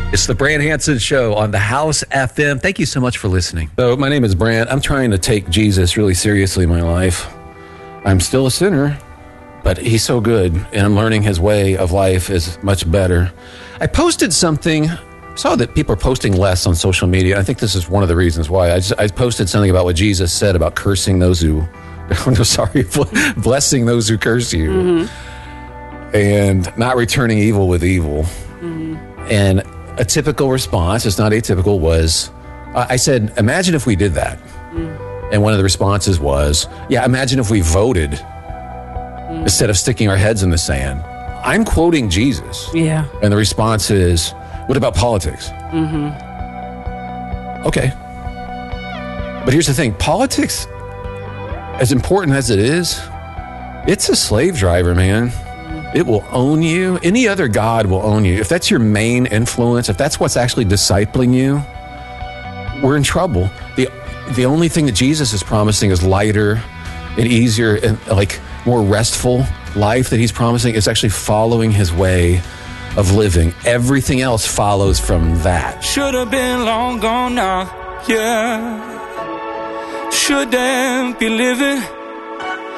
It's the Brant Hansen Show on the House FM. Thank you so much for listening. So my name is Brant. I'm trying to take Jesus really seriously in my life. I'm still a sinner, but he's so good, and I'm learning his way of life is much better. I posted something, saw that people are posting less on social media. I think this is one of the reasons why. I posted something about what Jesus said about cursing those who, blessing those who curse you, and not returning evil with evil. And a typical response, it's not atypical, was, I said, imagine if we did that. And one of the responses was, yeah, imagine if we voted instead of sticking our heads in the sand. I'm quoting Jesus. Yeah. And the response is, what about politics? Okay. But here's the thing. Politics, as important as it is, it's a slave driver, man. It will own you. Any other God will own you. If that's your main influence, if that's what's actually discipling you, we're in trouble. The only thing that Jesus is promising is lighter and easier and like more restful life that he's promising is actually following his way of living. Everything else follows from that. Should have been long gone now, yeah. Shouldn't be living